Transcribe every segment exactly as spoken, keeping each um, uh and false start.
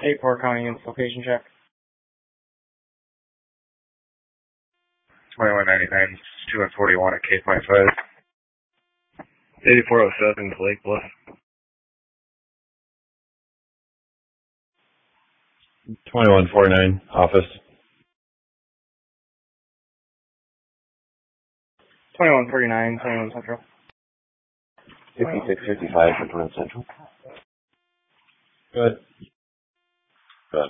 eight four County units, location check. twenty-one ninety-nine, two one forty-one at K point five. eighty-four oh seven to Lake Bluff. twenty-one forty-nine, office. twenty-one forty-nine, twenty-one Central. fifty-six fifty-five for twenty-one Central. Good. Good.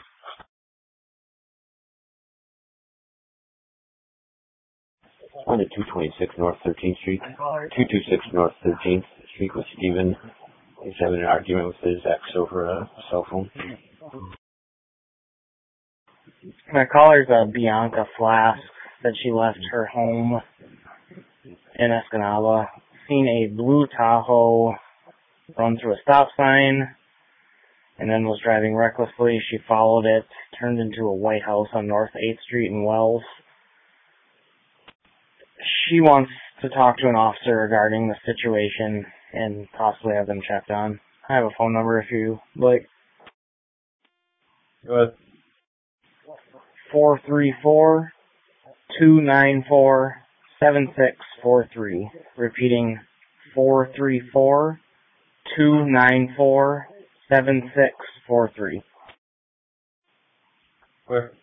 On to two twenty-six North thirteenth Street. two twenty-six North thirteenth Street with Steven. He's having an argument with his ex over a cell phone. My caller's uh, Bianca Flask, said she left her home in Escanaba, seen a blue Tahoe run through a stop sign, and then was driving recklessly. She followed it, turned into a white house on North eighth Street in Wells. She wants to talk to an officer regarding the situation and possibly have them checked on. I have a phone number if you like. Go ahead. four three four, two nine four, seven six four three. Repeating, four three four, two nine four, seven six four three. Where?